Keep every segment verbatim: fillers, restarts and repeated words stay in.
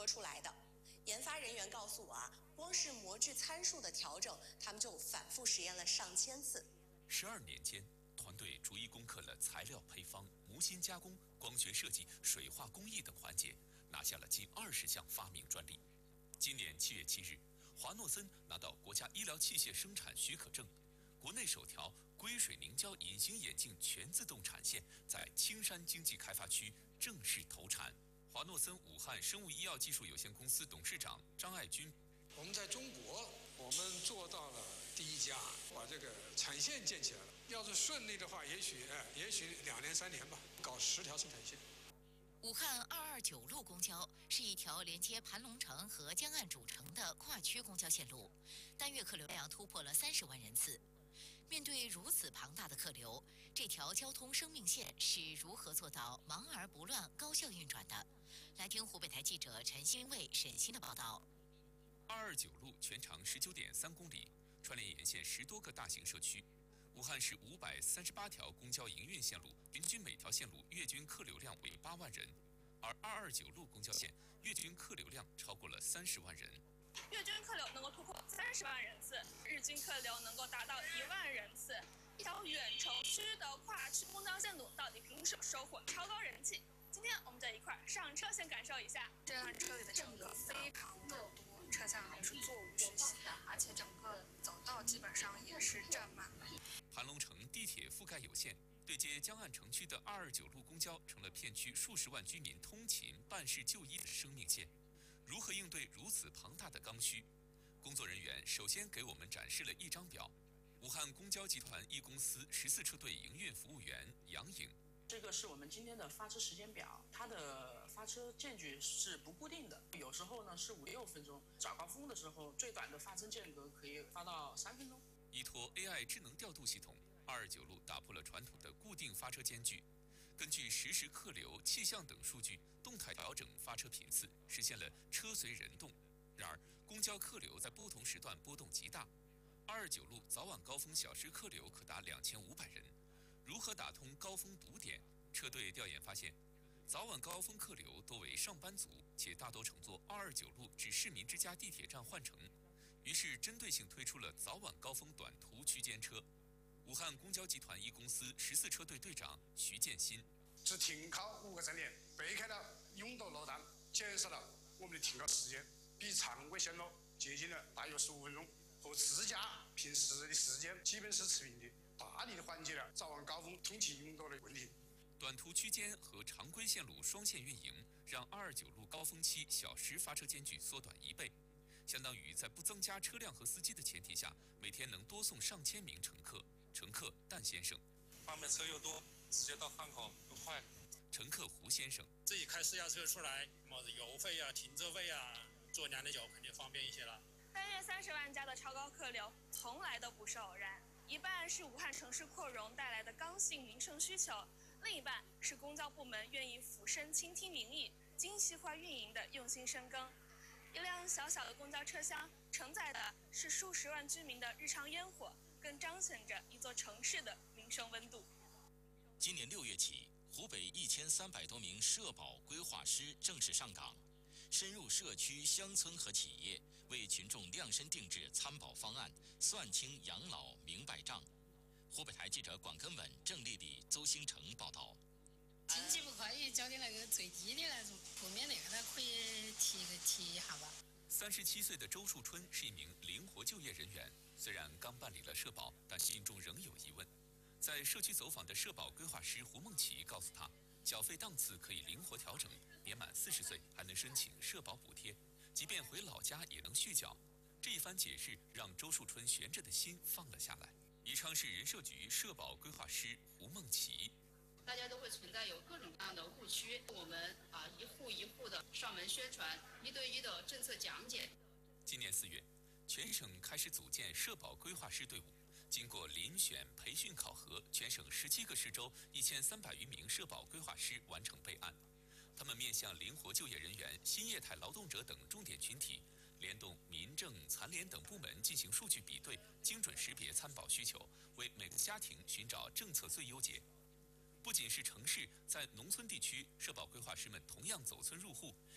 科出来的。研发人员告诉我啊，光是模具参数的调整，他们就反复实验了上千次。 十二年间，团队逐一攻克了材料配方、模芯加工、光学设计、水化工艺等环节，拿下了近二十项发明专利。今年七月七日，华诺森拿到国家医疗器械生产许可证，国内首条硅水凝胶隐形眼镜全自动产线在青山经济开发区正式投产。华诺森武汉生物医药技术有限公司董事长张爱军： 我们在中国，我们做到了第一家，把这个产线建起来了。要是顺利的话，也许哎，也许两年三年吧，搞十条生产线。 武汉二二九路公交是一条连接盘龙城和江岸主城的跨区公交线路，单月客流量突破了三十万人次。面对如此庞大的客流，这条交通生命线是如何做到忙而不乱、高效运转的？来听湖北台记者陈新卫、沈鑫的报道。 二二九路全长十九点三公里，串联沿线十多个大型社区。武汉市五百三十八条公交营运线路，平均每条线路月均客流量为八万人，而二二九路公交线月均客流量超过了三十万人。 月均客流能够突破三十万人次，日均客流能够达到一万人次。一条远城区的跨区公交线路到底凭什么收获超高人气？今天我们就一块上车，先感受一下。 这辆车里的乘客非常的多，车厢还是座无虚席，而且整个走道基本上也是占满了。 盘龙城地铁覆盖有限，对接江岸城区的二二九路公交成了片区数十万居民通勤、办事、就医的生命线。如何应对如此庞大的刚需？工作人员首先给我们展示了一张表。武汉公交集团一公司十四车队营运服务员杨颖： 这个是我们今天的发车时间表，它的发车间距是不固定的，有时候呢是五六分钟，早高峰的时候最短的发车间隔可以发到三分钟。 依托 A I 智能调度系统，二二九路打破了传统的固定发车间距，根据实时客流、气象等数据，动态调整发车频次，实现了车随人动。然而，公交客流在不同时段波动极大，二二九路早晚高峰小时客流可达两千五百人。如何打通高峰堵点？车队调研发现，早晚高峰客流多为上班族，且大多乘坐二二九路至市民之家地铁站换乘。于是，针对性推出了早晚高峰短途区间车。武汉公交集团一公司十四车队队长徐建新： 只停靠五个站点，避开了拥堵路段，减少了我们的停靠时间，比常规线路接近了大约十五分钟，和自家平时的时间基本是持平的，大力的缓解了早晚高峰通勤拥堵的问题。 短途区间和常规线路双线运营，让二二九路高峰期小时发车间距缩短一倍，相当于在不增加车辆和司机的前提下，每天能多送上千名乘客。乘客蛋先生： 方便车又多，直接到汉口又快。 乘客胡先生： 自己开私家车出来，什么油费啊、停车费啊，坐两点九肯定方便一些了。 单月三十万加的超高客流，从来都不是偶然，一半是武汉城市扩容带来的刚性民生需求，另一半是公交部门愿意俯身倾听民意、精细化运营的用心深耕。一辆小小的公交车厢承载的是数十万居民的日常烟火，更彰显着一座城市的民生温度。 今年六月起，湖北一千三百多名社保规划师正式上岗，深入社区、乡村和企业，为群众量身定制参保方案，算清养老明白账。湖北台记者管根稳、郑丽丽、邹兴成报道。 经济不可以交的那个最低的那种，后面那个呢可以提个提一下吧。 三十七岁的周树春是一名灵活就业人员，虽然刚办理了社保，但心中仍有疑问。在社区走访的社保规划师胡梦琪告诉他，缴费档次可以灵活调整，年满四十岁还能申请社保补贴，即便回老家也能续缴。这一番解释让周树春悬着的心放了下来。宜昌市人社局社保规划师胡梦琪： 大家都会存在有各种各样的误区，我们啊一户一户的上门宣传，一对一的政策讲解。 今年四月，全省开始组建社保规划师队伍，经过遴选、培训、考核，全省十七个市州一千三百余名社保规划师完成备案。他们面向灵活就业人员、新业态劳动者等重点群体，联动民政、残联等部门进行数据比对，精准识别参保需求，为每个家庭寻找政策最优解。不仅是城市，在农村地区，社保规划师们同样走村入户，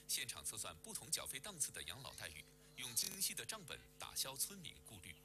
现场测算不同缴费档次的养老待遇，用精细的账本打消村民顾虑。